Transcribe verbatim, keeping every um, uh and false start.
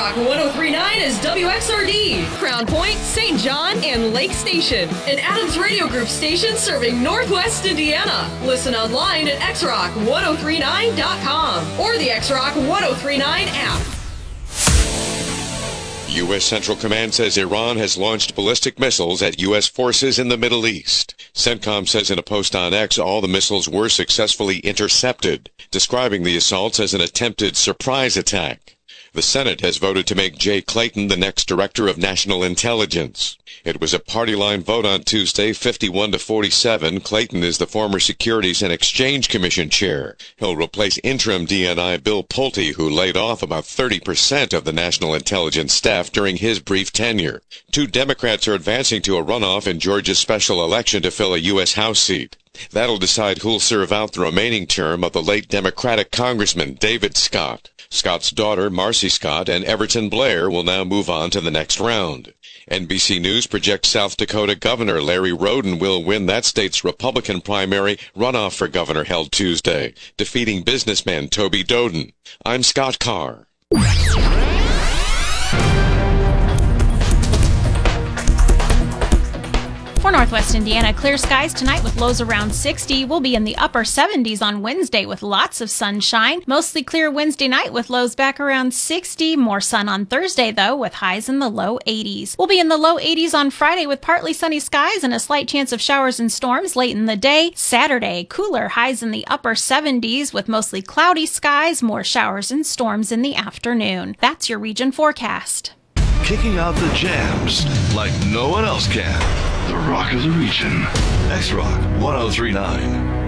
Rock one oh three point nine is W X R D, Crown Point, Saint John, and Lake Station. An Adams Radio Group station serving Northwest Indiana. Listen online at x rock ten thirty-nine dot com or the X Rock ten thirty-nine app. U S. Central Command says Iran has launched ballistic missiles at U S forces in the Middle East. CENTCOM says in a post on X all the missiles were successfully intercepted, describing the assaults as an attempted surprise attack. The Senate has voted to make Jay Clayton the next Director of National Intelligence. It was a party-line vote on Tuesday, fifty-one to forty-seven. Clayton is the former Securities and Exchange Commission chair. He'll replace interim D N I Bill Pulte, who laid off about thirty percent of the National Intelligence staff during his brief tenure. Two Democrats are advancing to a runoff in Georgia's special election to fill a U S. House seat. That'll decide who'll serve out the remaining term of the late Democratic Congressman David Scott. Scott's daughter, Marcy Scott, and Everton Blair will now move on to the next round. N B C News projects South Dakota Governor Larry Roden will win that state's Republican primary runoff for governor held Tuesday, defeating businessman Toby Doden. I'm Scott Carr. For Northwest Indiana, clear skies tonight with lows around sixty. We'll be in the upper seventies on Wednesday with lots of sunshine. Mostly clear Wednesday night with lows back around sixty. More sun on Thursday, though, with highs in the low eighties. We'll be in the low eighties on Friday with partly sunny skies and a slight chance of showers and storms late in the day. Saturday, cooler highs in the upper seventies with mostly cloudy skies, more showers and storms in the afternoon. That's your region forecast. Kicking out the jams like no one else can. The Rock of the Region. X Rock ten thirty-nine.